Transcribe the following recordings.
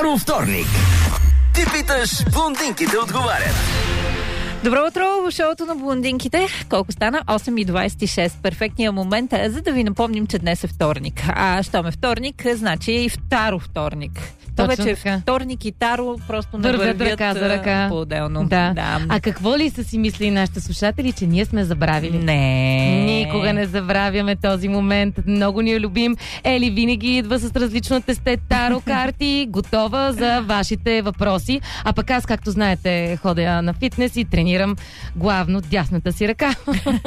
Таро вторник. Ти питаш, блондинките отговарят. Добро утро в шоуто на блондинките. Колко стана? 8:26. Перфектният момент е, за да ви напомним, че днес е вторник. А щом е вторник, значи и Таро вторник. То вече е вторник и Таро просто не вървят ръка за ръка по-отделно. Да. А какво ли са си мислили нашите слушатели, че ние сме забравили? Не. Никога не забравяме този момент. Много ни е любим. Ели винаги идва с различно тесте таро карти, готова за вашите въпроси. А пък аз, както знаете, ходя на фитнес и тренирам главно дясната си ръка.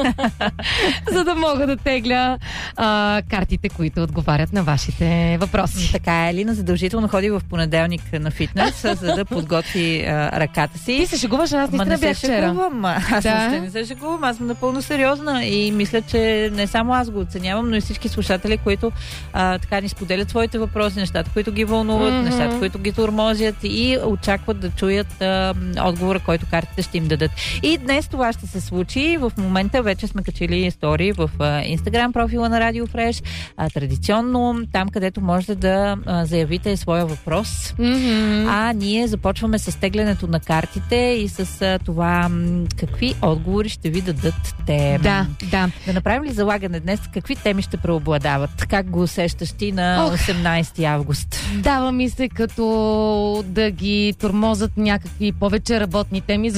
За да мога да тегля картите, които отговарят на вашите въпроси. Така, Елина задължително ходи в понеделник на фитнес, за да подготви ръката си. Ти се шегуваш, аз не бях вчера. Аз въобще не се шегувам. Аз съм напълно сериозна и мисля, че не само аз го оценявам, но и всички слушатели, които така ни споделят своите въпроси, нещата, които ги вълнуват, нещата, които ги тормозят и очакват да чуят отговора, който картите ще им дадат. И днес това ще се случи. В момента вече сме качили истории в Instagram профила на Radio Fresh. Традиционно, там където можете да заявите своя въпрос. А ние започваме с теглянето на картите и с това какви отговори ще ви дадат те. Да. Да направим ли залагане днес? Какви теми ще преобладават? Как го усещаш ти на 18 август? Дава ми се като да ги тормозат някакви повече работни теми,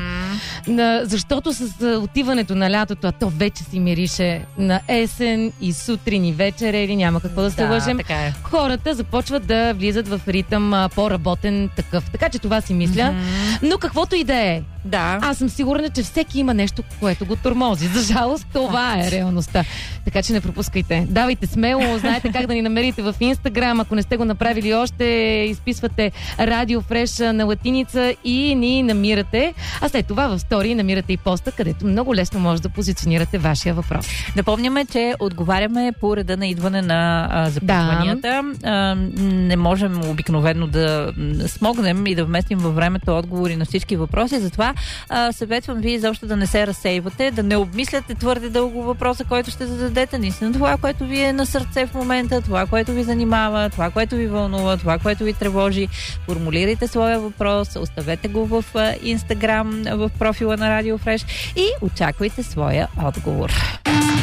защото с отиването на лятото, а то вече си мирише на есен и сутрин и вечер, или няма какво да се лъжем. Така е. Хората започват да влизат в ритъм по-работен такъв. Така че това си мисля. Но каквото и да е, аз съм сигурна, че всеки има нещо, което го тормози. За жалост, това е реалността. Така че не пропускайте. Давайте смело, знаете как да ни намерите в Instagram. Ако не сте го направили още, изписвате Radio Fresh на латиница и ни намирате. А след това в стори намирате и поста, където много лесно може да позиционирате вашия въпрос. Напомняме, че отговаряме по реда на идване на запитванията. Не можем обикновено да смогнем и да вместим във времето отговори на всички въпроси. Затова съветвам ви изобщо да не се разсейвате, да не обмисляте твърде дълго въпроса, който ще зададете. Наистина това, което ви е на сърце в момента, това, което ви занимава, това, което ви вълнува, това, което ви тревожи. Формулирайте своя въпрос, оставете го в Instagram, в профила на Radio Fresh и очаквайте своя отговор.